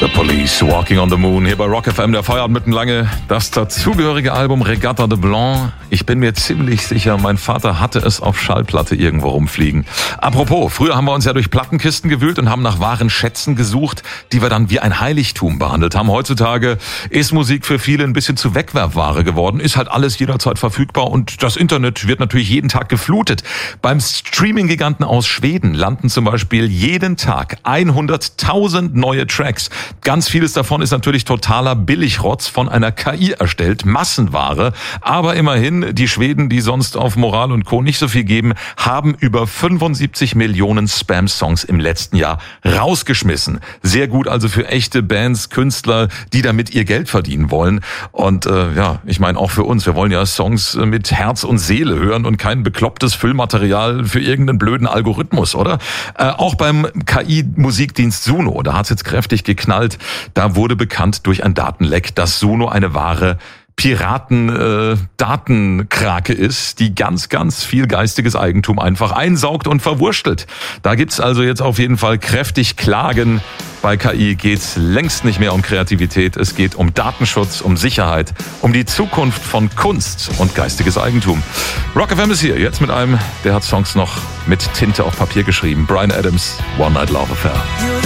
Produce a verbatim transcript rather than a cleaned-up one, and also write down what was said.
The Police, Walking on the Moon, hier bei Rock F M, der Feierabend mitten lange. Das dazugehörige Album Regatta de Blanc. Ich bin mir ziemlich sicher, mein Vater hatte es auf Schallplatte irgendwo rumfliegen. Apropos, früher haben wir uns ja durch Plattenkisten gewühlt und haben nach wahren Schätzen gesucht, die wir dann wie ein Heiligtum behandelt haben. Heutzutage ist Musik für viele ein bisschen zu Wegwerfware geworden, ist halt alles jederzeit verfügbar und das Internet wird natürlich jeden Tag geflutet. Beim Streaming-Giganten aus Schweden landen zum Beispiel jeden Tag hunderttausend neue Tracks. Ganz vieles davon ist natürlich totaler Billigrotz von einer K I erstellt, Massenware. Aber immerhin, die Schweden, die sonst auf Moral und Co. nicht so viel geben, haben über fünfundsiebzig Millionen Spam-Songs im letzten Jahr rausgeschmissen. Sehr gut also für echte Bands, Künstler, die damit ihr Geld verdienen wollen. Und äh, ja, ich meine auch für uns, wir wollen ja Songs mit Herz und Seele hören und kein beklopptes Füllmaterial für irgendeinen blöden Algorithmus, oder? Äh, auch beim K I-Musikdienst Suno, da hat es jetzt kräftig geknallt. Da wurde bekannt durch ein Datenleck, dass Suno eine wahre Piraten-Datenkrake äh, ist, die ganz, ganz viel geistiges Eigentum einfach einsaugt und verwurstelt. Da gibt's also jetzt auf jeden Fall kräftig Klagen. Bei K I geht's längst nicht mehr um Kreativität. Es geht um Datenschutz, um Sicherheit, um die Zukunft von Kunst und geistiges Eigentum. Rock F M ist hier, jetzt mit einem, der hat Songs noch mit Tinte auf Papier geschrieben. Bryan Adams, One Night Love Affair.